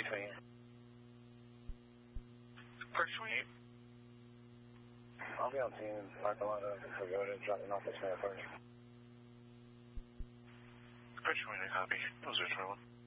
28. First 28. I'll be on scene in the parking lot of Pagoda, dropping off the Smith first. First 28, copy. Those are 21.